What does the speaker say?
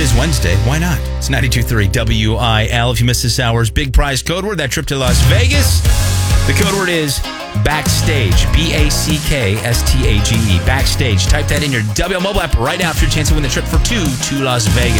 is Wednesday. Why not? It's 92.3 WIL. If you missed this hour's big prize code word, that trip to Las Vegas, the code word is Backstage. BACKSTAGE. Backstage. Type that in your WIL mobile app right now for your chance to win the trip for two to Las Vegas.